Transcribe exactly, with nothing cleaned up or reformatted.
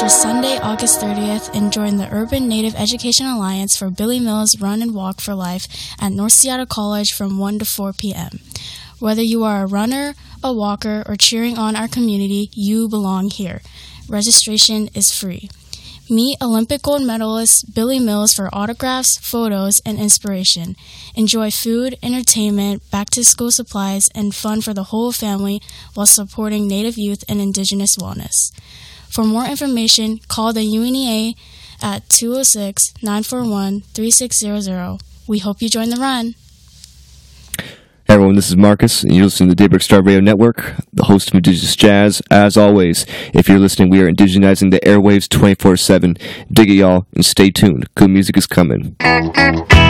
for Sunday, August thirtieth and join the Urban Native Education Alliance for Billy Mills Run and Walk for Life at North Seattle College from one to four p.m. Whether you are a runner, a walker, or cheering on our community, you belong here. Registration is free. Meet Olympic gold medalist Billy Mills for autographs, photos, and inspiration. Enjoy food, entertainment, back-to-school supplies, and fun for the whole family while supporting Native youth and Indigenous wellness. For more information, call the U N E A at two oh six, nine four one, three six zero zero. We hope you join the run. Hey everyone, this is Marcus, and you're listening to the Daybreak Star Radio Network, the host of Indigenous Jazz. As always, if you're listening, we are indigenizing the airwaves twenty-four seven. Dig it, y'all, and stay tuned. Good music is coming.